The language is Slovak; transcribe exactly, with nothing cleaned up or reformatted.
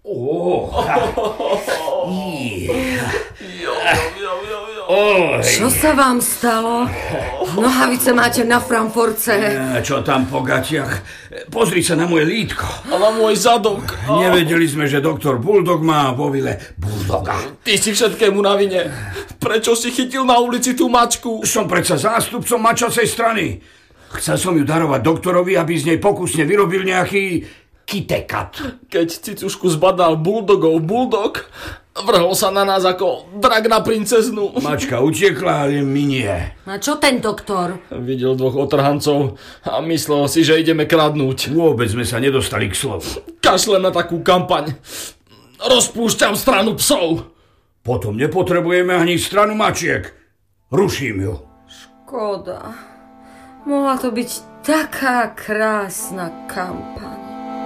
Oh. Čo sa vám stalo? Nohavice máte na Frankfurtce. Čo tam po gatiach? Pozri sa na moje lítko. A na môj zadok. Nevedeli sme, že doktor Bulldog má vo vile Bulldoga. Ty si všetkému na vine. Prečo si chytil na ulici tú mačku? Som predsa zástupcom mačacej strany. Chcel som ju darovať doktorovi, aby z nej pokusne vyrobil nejaký kitekat. Keď cicušku zbadal Bulldogov Bulldog, vrhol sa na nás ako drak na princeznu. Mačka utiekla, ale my nie. A čo ten doktor? Videl dvoch otrhancov a myslel si, že ideme kradnúť. Vôbec sme sa nedostali k slovu. Kašlem na takú kampaň. Rozpúšťam stranu psov. Potom nepotrebujeme ani stranu mačiek. Ruším ju. Škoda. Mohla to byť taká krásna kampaň.